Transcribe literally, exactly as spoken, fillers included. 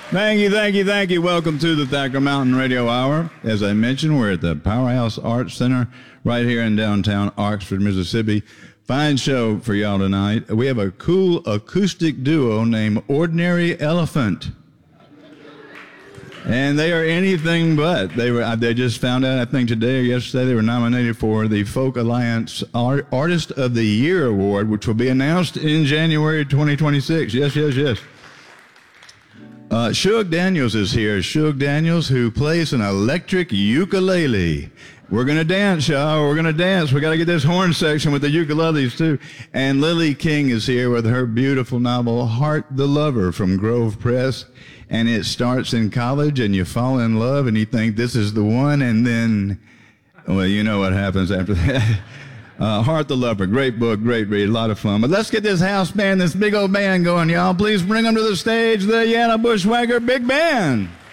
Thank you, thank you, thank you. Welcome to the Thacker Mountain Radio Hour. As I mentioned, we're at the Powerhouse Arts Center right here in downtown Oxford, Mississippi. Fine show for y'all tonight. We have a cool acoustic duo named Ordinary Elephant. And they are anything but. They were. They just found out, I think today or yesterday, they were nominated for the Folk Alliance Art, Artist of the Year Award, which will be announced in January twenty twenty-six. Yes, yes, yes. Uh, Shug Daniels is here. Shug Daniels, who plays an electric ukulele. We're going to dance, y'all. We're going to dance. We got to get this horn section with the ukuleles, too. And Lily King is here with her beautiful novel, Heart the Lover, from Grove Press. And it starts in college, and you fall in love, and you think this is the one, and then, well, you know what happens after that. Uh, Heart the Lover, great book, great read, a lot of fun. But let's get this house band, this big old band going, y'all. Please bring them to the stage, the Yana Bushwhacker Big Band.